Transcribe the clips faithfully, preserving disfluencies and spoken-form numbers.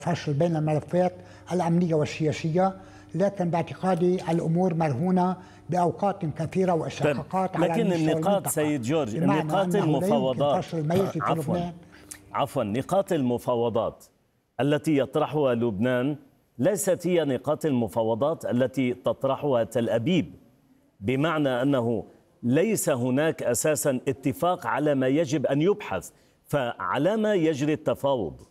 فصل بين الملفات الأمنية والسياسية، لكن باعتقادي الأمور مرهونة بأوقات كثيرة وإسحاقات على لكن المستوى النقاط المنطقة. سيد جورج، بمعنى نقاط أنه لا يمكن المفاوضات فصل الميزي في عفوا لبنان. عفوا نقاط المفاوضات التي يطرحها لبنان ليست هي نقاط المفاوضات التي تطرحها تل أبيب، بمعنى أنه ليس هناك أساسا اتفاق على ما يجب أن يبحث، فعلى ما يجري التفاوض؟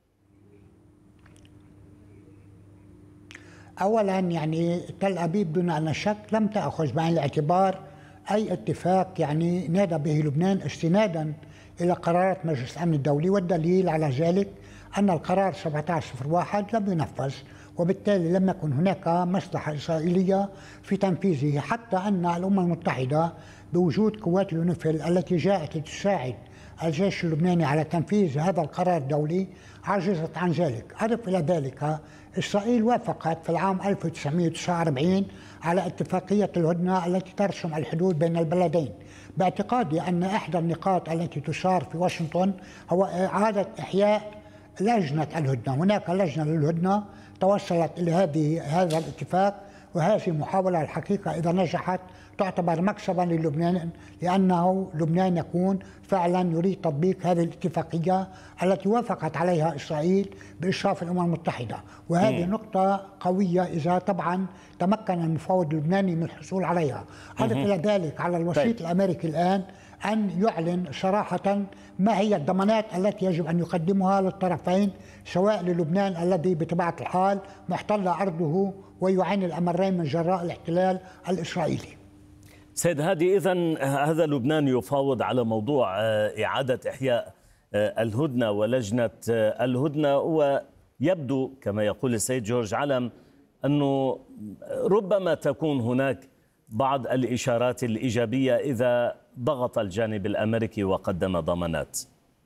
أولا يعني تل أبيب دون أن شك لم تأخذ بعين الاعتبار أي اتفاق يعني نادى به لبنان استنادا إلى قرارات مجلس الأمن الدولي، والدليل على ذلك أن القرار سبعة عشر صفر واحد لم ينفذ، وبالتالي لم يكن هناك مصلحة إسرائيلية في تنفيذه، حتى أن الأمم المتحدة بوجود قوات اليونيفيل التي جاءت لتساعد الجيش اللبناني على تنفيذ هذا القرار الدولي عجزت عن ذلك. أضف إلى ذلك إسرائيل وافقت في العام ألف وتسعمئة وتسعة وأربعين على اتفاقية الهدنة التي ترسم الحدود بين البلدين. باعتقادي أن إحدى النقاط التي تثار في واشنطن هو إعادة إحياء لجنة الهدنة. هناك لجنة للهدنة توصلت إلى هذه هذا الاتفاق، وهذه محاولة الحقيقة إذا نجحت تعتبر مكسبا للبنان، لأنه لبنان يكون فعلا يريد تطبيق هذه الاتفاقية التي وافقت عليها إسرائيل بإشراف الأمم المتحدة، وهذه م. نقطة قوية إذا طبعا تمكن المفاوض اللبناني من الحصول عليها. أضف إلى ذلك على الوسيط الأمريكي الآن أن يعلن صراحة ما هي الضمانات التي يجب أن يقدمها للطرفين، سواء للبنان الذي بطبيعة الحال محتل أرضه ويعاني الأمرين من جراء الاحتلال الإسرائيلي. سيد هادي، إذن هذا لبنان يفاوض على موضوع إعادة إحياء الهدنة ولجنة الهدنة، ويبدو كما يقول السيد جورج علم أنه ربما تكون هناك بعض الإشارات الإيجابية إذا ضغط الجانب الأمريكي وقدم ضمانات.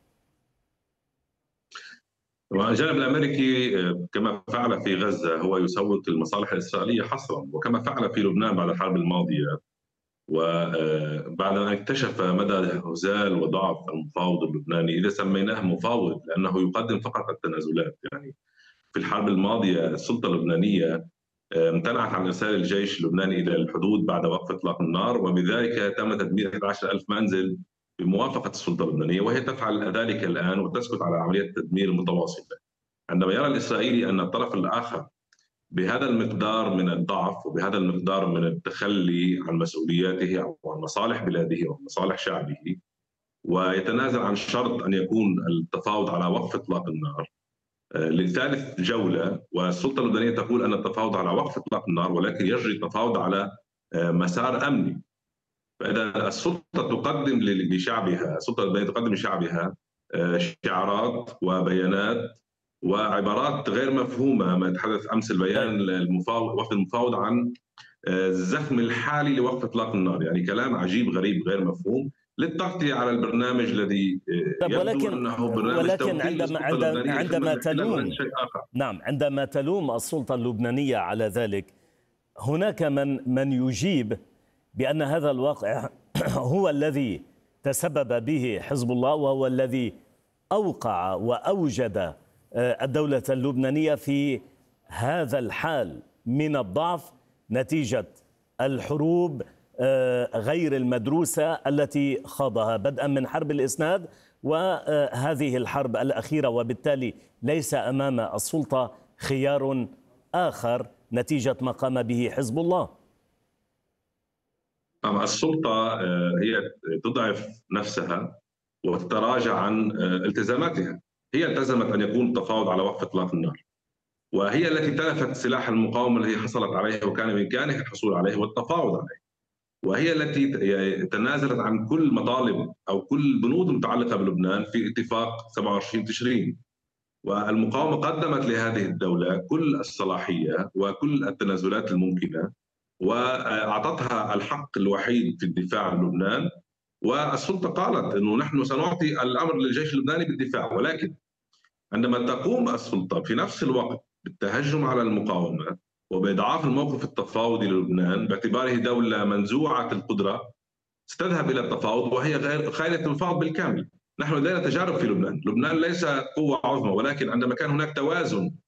الجانب الأمريكي كما فعل في غزة هو يسوق المصالح الإسرائيلية حصرا، وكما فعل في لبنان بعد الحرب الماضية، وبعد أن اكتشف مدى هزال وضعف المفاوض اللبناني، إذا سميناه مفاوض لأنه يقدم فقط التنازلات. يعني في الحرب الماضية السلطة اللبنانية امتنعت عن إرسال الجيش اللبناني إلى الحدود بعد وقف إطلاق النار، وبذلك تم تدمير أحد عشر ألف منزل بموافقة السلطة اللبنانية، وهي تفعل ذلك الآن وتسكت على عملية التدمير المتواصلة. عندما يرى الإسرائيلي أن الطرف الآخر بهذا المقدار من الضعف وبهذا المقدار من التخلي عن مسؤولياته أو عن مصالح بلاده ومصالح شعبه، ويتنازل عن شرط أن يكون التفاوض على وقف إطلاق النار لثالث جولة، والسلطة اللبنانية تقول أن التفاوض على وقف إطلاق النار ولكن يجري التفاوض على مسار أمني. فإذا السلطة تقدم لشعبها السلطة اللبنانية تقدم لشعبها شعارات وبيانات وعبارات غير مفهومة، ما يتحدث أمس البيان المفاوض وفد المفاوض عن الزخم الحالي لوقف إطلاق النار، يعني كلام عجيب غريب غير مفهوم للتغطية على البرنامج الذي يبدو ولكن أنه برنامج ولكن عندما عندما عندما تلوم نعم عندما تلوم السلطة اللبنانية على ذلك، هناك من من يجيب بأن هذا الواقع هو الذي تسبب به حزب الله، وهو الذي أوقع وأوجد الدولة اللبنانية في هذا الحال من الضعف نتيجة الحروب غير المدروسة التي خاضها بدءا من حرب الإسناد وهذه الحرب الأخيرة، وبالتالي ليس أمام السلطة خيار آخر نتيجة ما قام به حزب الله. السلطة هي تضعف نفسها وتتراجع عن التزاماتها. هي التزمت أن يكون التفاوض على وقف إطلاق النار، وهي التي تلفت سلاح المقاومة الذي حصلت عليه وكان بإمكانها الحصول عليه والتفاوض عليه، وهي التي تنازلت عن كل مطالب أو كل بنود متعلقة بلبنان في اتفاق سبعة وعشرين تشرين. والمقاومة قدمت لهذه الدولة كل الصلاحية وكل التنازلات الممكنة، وأعطتها الحق الوحيد في الدفاع عن لبنان، والسلطة قالت أنه نحن سنعطي الأمر للجيش اللبناني بالدفاع. ولكن عندما تقوم السلطة في نفس الوقت بالتهجم على المقاومة وبإضعاف الموقف التفاوضي للبنان باعتباره دولة منزوعة القدرة، ستذهب إلى التفاوض وهي غير خالية التفاوض بالكامل. نحن لدينا تجارب في لبنان، لبنان ليس قوة عظمى، ولكن عندما كان هناك توازن